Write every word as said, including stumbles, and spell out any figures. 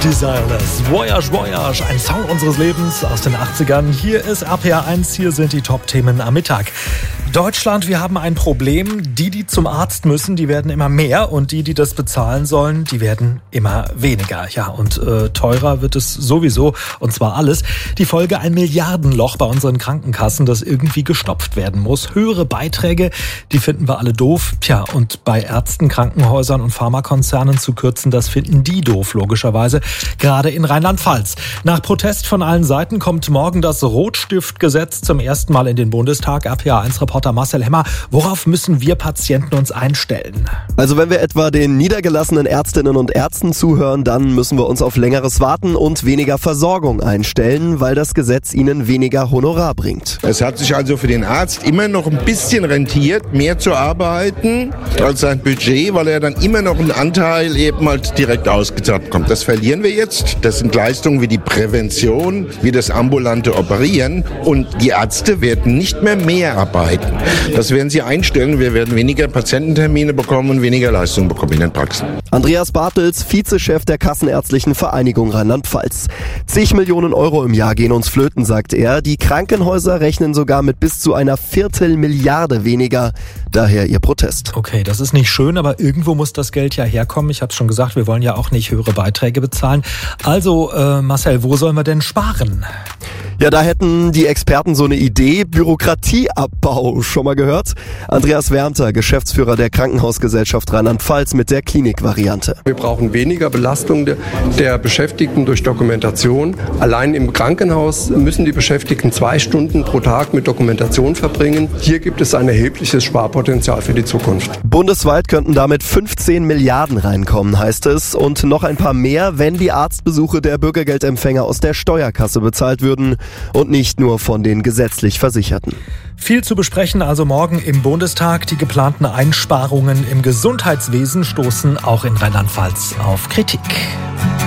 Desireless. Voyage, Voyage, ein Song unseres Lebens aus den achtzigern. Hier ist R P R eins, hier sind die Top-Themen am Mittag. Deutschland, wir haben ein Problem. Die, die zum Arzt müssen, die werden immer mehr und die, die das bezahlen sollen, die werden immer weniger. Ja, und äh, teurer wird es sowieso, und zwar alles. Die Folge ein Milliardenloch bei unseren Krankenkassen, das irgendwie gestopft werden muss. Höhere Beiträge, die finden wir alle doof. Tja, und bei Ärzten, Krankenhäusern und Pharmakonzernen zu kürzen, das finden die doof, logischerweise. Gerade in Rheinland-Pfalz. Nach Protest von allen Seiten kommt morgen das Rotstiftgesetz zum ersten Mal in den Bundestag. R P R eins-Reporter Marcel Hemmer, worauf müssen wir Patienten uns einstellen? Also wenn wir etwa den niedergelassenen Ärztinnen und Ärzten zuhören, dann müssen wir uns auf längeres Warten und weniger Versorgung einstellen, weil das Gesetz ihnen weniger Honorar bringt. Es hat sich also für den Arzt immer noch ein bisschen rentiert, mehr zu arbeiten als sein Budget, weil er dann immer noch einen Anteil eben halt direkt ausgezahlt bekommt. Das verlieren wir jetzt. Das sind Leistungen wie die Prävention, wie das ambulante Operieren, und die Ärzte werden nicht mehr mehr arbeiten. Das werden sie einstellen. Wir werden weniger Patiententermine bekommen und weniger Leistungen bekommen in den Praxen. Andreas Bartels, Vizechef der Kassenärztlichen Vereinigung Rheinland-Pfalz. Zig Millionen Euro im Jahr gehen uns flöten, sagt er. Die Krankenhäuser rechnen sogar mit bis zu einer Viertelmilliarde weniger. Daher ihr Protest. Okay, das ist nicht schön, aber irgendwo muss das Geld ja herkommen. Ich habe es schon gesagt, wir wollen ja auch nicht höhere Beiträge bezahlen. Also, äh, Marcel, wo sollen wir denn sparen? Ja, da hätten die Experten so eine Idee. Bürokratieabbau. Schon mal gehört? Andreas Wärmter, Geschäftsführer der Krankenhausgesellschaft Rheinland-Pfalz mit der Klinikvariante. Wir brauchen weniger Belastung der Beschäftigten durch Dokumentation. Allein im Krankenhaus müssen die Beschäftigten zwei Stunden pro Tag mit Dokumentation verbringen. Hier gibt es ein erhebliches Sparpotenzial für die Zukunft. Bundesweit könnten damit fünfzehn Milliarden reinkommen, heißt es. Und noch ein paar mehr, wenn die Arztbesuche der Bürgergeldempfänger aus der Steuerkasse bezahlt würden und nicht nur von den gesetzlich Versicherten. Viel zu besprechen also morgen im Bundestag. Die geplanten Einsparungen im Gesundheitswesen stoßen auch in Rheinland-Pfalz auf Kritik.